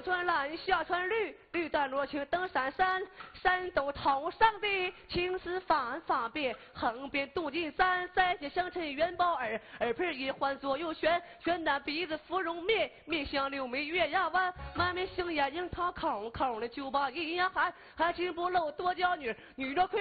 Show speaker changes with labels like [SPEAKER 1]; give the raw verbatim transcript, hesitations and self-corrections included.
[SPEAKER 1] 上穿蓝，下穿绿，绿带罗裙登山山，山斗头上的青丝反发辫，横边镀金山，腮间相衬元宝耳，耳配一环左右旋，旋那鼻子芙蓉面，面像柳眉月牙弯，满面杏眼樱桃口，口的就把一呀喊，还禁不露多娇女，女的亏。